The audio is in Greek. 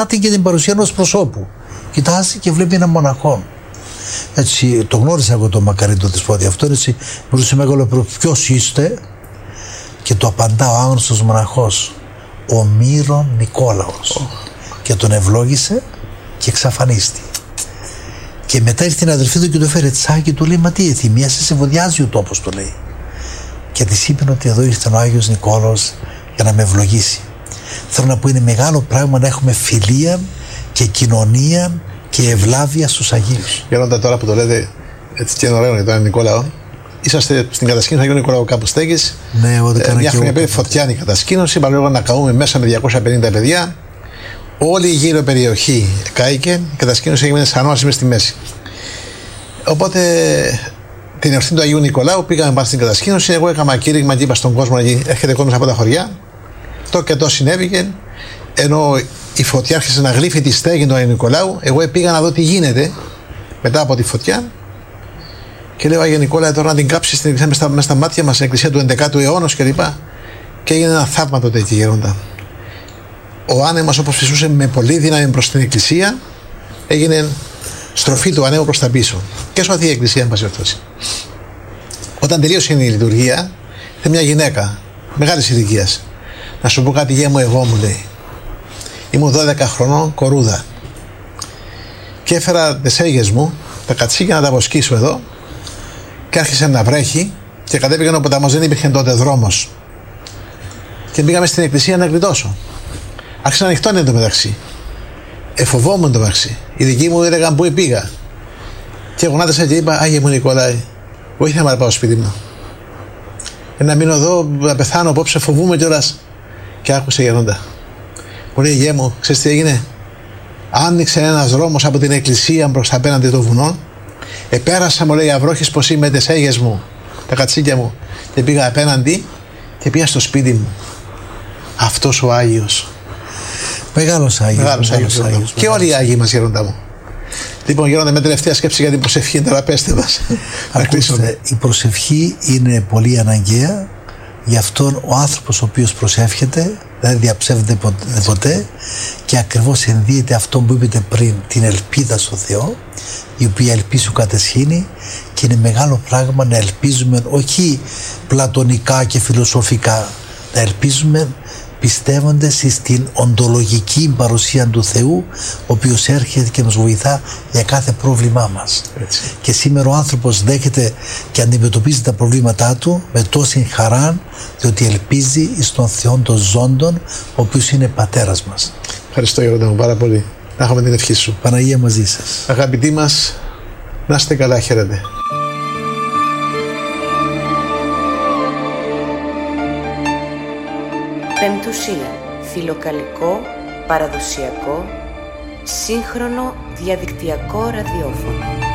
και την παρουσία ενός προσώπου. Κοιτάζει και βλέπει έναν μοναχό. Έτσι, το γνώρισα εγώ το μακαρί το δεσπότη αυτό, έτσι, μπορούσε μεγάλο ποιος είστε, και το απαντά ο άγνωστος μοναχός, ο Μύρον Νικόλαος. Και τον ευλόγησε και εξαφανίστη. Και μετά ήρθε την αδελφή του και του έφερε τσάκι, του λέει, μα τι εθυμίασε, σε βοδιάζει ο τόπος, του λέει. Και της είπε ότι εδώ ήρθε ο Άγιος Νικόλαος για να με ευλογήσει. Θέλω να πω, είναι μεγάλο πράγμα να έχουμε φιλία και κοινωνία και ευλάβεια στους Αγίους. Γέροντα, τώρα που το λέτε έτσι και είναι ωραίο για τον Άγιο Νικόλαο, είσαστε στην κατασκήνωση του Αγίου Νικόλαου κάπου στέγης. Ναι, εγώ δεν έκανα. Μια χρονιά πριν φωτιάνη κατασκήνωση, είπαμε να καούμε μέσα με 250 παιδιά. Όλη η γύρω περιοχή κάηκε, η κατασκήνωση έγινε σαν όραση στη μέση. Οπότε την εορτή του Αγίου Νικολάου πήγαμε πάνω στην κατασκήνωση. Εγώ έκανα κήρυγμα και είπα στον κόσμο εκεί: έρχεται κόσμο από τα χωριά. Το και το συνέβηκε. Ενώ η φωτιά άρχισε να γλύφει τη στέγη του Αγίου Νικολάου, εγώ πήγα να δω τι γίνεται μετά από τη φωτιά. Και λέω: Άγιο Νικόλαε, τώρα να την κάψει στην εκκλησία μέσα στα μάτια μα, στην εκκλησία του 11ου αιώνα κλπ. Και έγινε ένα θαύμα τότε εκεί, Γέροντα. Ο άνεμος, όπως φυσούσε με πολύ δύναμη προς την εκκλησία, έγινε στροφή του ανέμου προς τα πίσω. Και σωθεί η εκκλησία, εν πάση περιπτώσει. Όταν τελείωσε η λειτουργία, ήρθε μια γυναίκα μεγάλης ηλικίας. Να σου πω κάτι, γέ μου, εγώ, μου λέει. Ήμουν 12 χρονών, κορούδα. Και έφερα τις έγες μου, τα κατσίκια να τα βοσκήσω εδώ, και άρχισε να βρέχει, και κατέβηκαν ο ποταμός, δεν υπήρχε τότε δρόμος. Και πήγαμε στην εκκλησία να γλιτώσω. Άρχισε να ανοιχτώνει εντωμεταξύ. Εφοβόμουν εντωμεταξύ. Οι δικοί μου έλεγαν πού πήγα. Και γονάτισα και είπα: Άγιε μου Νικόλαε, βοήθησα να πάω σπίτι μου. Να μείνω εδώ, να πεθάνω απόψε, φοβούμαι κιόλας. Και άκουσε, Γέροντα. Μου λέει: Γέ μου, ξέρεις τι έγινε? Άνοιξε ένας δρόμος από την εκκλησία προς απέναντι των βουνών. Επέρασα, μου λέει, αυρόχης πως είμαι τις έγες μου, τα κατσίκια μου. Και πήγα απέναντι και πήγα στο σπίτι μου. Αυτός ο Άγιος. Μεγάλος Άγιος. Και όλοι οι Άγιοι μας, Γέροντα μου. Λοιπόν, Γέροντα, με τελευταία σκέψη για την προσευχή, τώρα πέστε μας. Ακούστε, η προσευχή είναι πολύ αναγκαία. Γι' αυτόν ο άνθρωπος ο οποίος προσεύχεται δεν διαψεύδεται ποτέ, και ακριβώς ενδύεται αυτό που είπατε πριν, την ελπίδα στο Θεό, η οποία ελπίζει σου κατεσχύνει, και είναι μεγάλο πράγμα να ελπίζουμε όχι πλατωνικά και φιλοσοφικά, να ελπίζουμε πιστεύοντας στην οντολογική παρουσία του Θεού, ο οποίος έρχεται και μας βοηθά για κάθε πρόβλημά μας. Έτσι. Και σήμερα ο άνθρωπος δέχεται και αντιμετωπίζει τα προβλήματά του με τόση χαρά, διότι ελπίζει στον Θεό των ζώντων, ο οποίος είναι πατέρας μας. Ευχαριστώ, Γέροντα μου, πάρα πολύ. Να έχουμε την ευχή σου. Παναγία μαζί σας. Αγαπητοί μας, να είστε καλά, χαίρετε. Πεμπτουσία. Φιλοκαλικό, παραδοσιακό, σύγχρονο διαδικτυακό ραδιόφωνο.